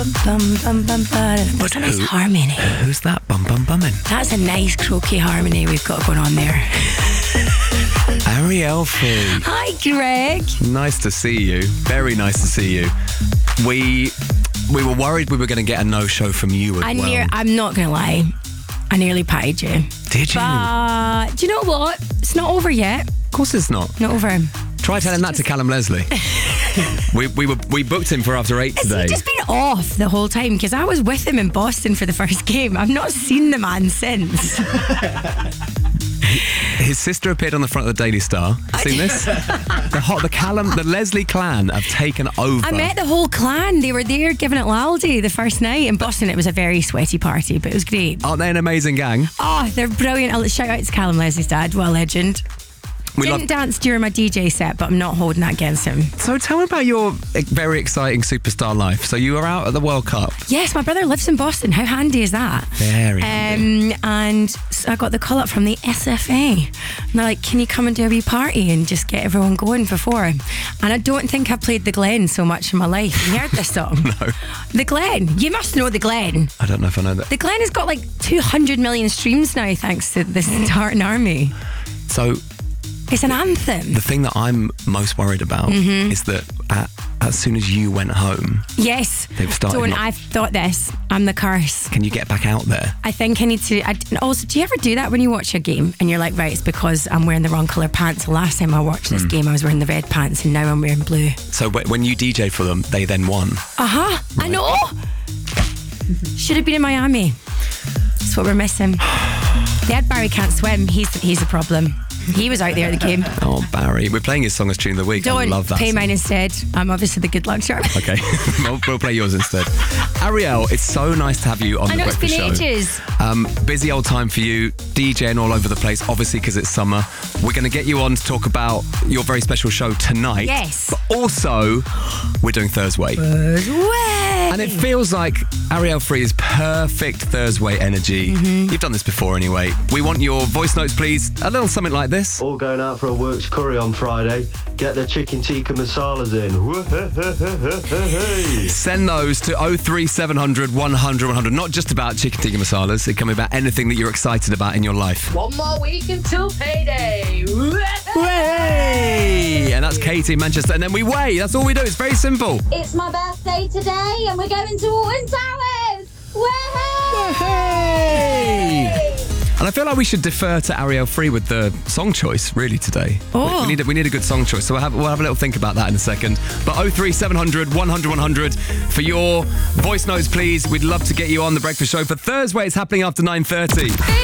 Bum, bum, bum, What's a nice harmony? Who's that bum bum bumming? That's a nice croaky harmony we've got going on there. Ariel Free. Hi, Greg. Nice to see you. Very nice to see you. We were worried we were going to get a no-show from you as well. I'm not going to lie. I nearly pied you. Did you? But do you know what? It's not over yet. Of course it's not. Not over. Try telling that to Callum Leslie. we booked him for after 8 today. He's just been off the whole time because I was with him in Boston for the first game. I've not seen the man since. His sister appeared on the front of the Daily Star. Seen this? The Leslie clan have taken over. I met the whole clan. They were there giving it laldi the first night in Boston. It was a very sweaty party, but it was great. Aren't they an amazing gang? Oh, they're brilliant. I'll shout out to Callum Leslie's dad. What a legend. Didn't dance during my DJ set, but I'm not holding that against him. So tell me about your very exciting superstar life. So you were out at the World Cup. Yes, my brother lives in Boston. How handy is that? Very handy. And so I got the call up from the SFA. And they're like, can you come and do a wee party and just get everyone going before? And I don't think I've played The Glen so much in my life. You heard this song? No. The Glen. You must know The Glen. I don't know if I know that. The Glen has got like 200 million streams now thanks to this Tartan Army. So it's an anthem. The thing that I'm most worried about is that as soon as you went home, yes, they've started. I've thought this. I'm the curse. Can you get back out there? I think I need to. Also, do you ever do that when you watch a game and you're like, right, it's because I'm wearing the wrong colour pants. The last time I watched this game, I was wearing the red pants, and now I'm wearing blue. So when you DJ for them, they then won. Right. I know. Should have been in Miami. That's what we're missing. They had Barry Can't Swim. He's the problem. He was out there at the game. Oh, Barry. We're playing his song as Tune of the Week. I love that Don't pay song. mine instead. I'm obviously the good luck charm. Okay. we'll play yours instead. Ariel, it's so nice to have you on The Breakfast Show. I know, it's been ages. Busy old time for you, DJing all over the place, obviously because it's summer. We're going to get you on to talk about your very special show tonight. Yes. But also, we're doing Thursday. And it feels like Ariel Free is perfect Thursday energy. You've done this before anyway. We want your voice notes, please. A little something like this. All going out for a works curry on Friday. Get the chicken tikka masalas in. Send those to 03700 100 100. Not just about chicken tikka masalas. It can be about anything that you're excited about in your life. One more week until payday. Way! And that's Katie in Manchester. And then we weigh. That's all we do. It's very simple. It's my birthday today and we're going to Alton Towers. Hey! And I feel like we should defer to Ariel Free with the song choice, really, today. Oh. We need a good song choice, so we'll have a little think about that in a second. But 03700 100 100 for your voice notes, please. We'd love to get you on The Breakfast Show for Thursday. It's happening after 9:30.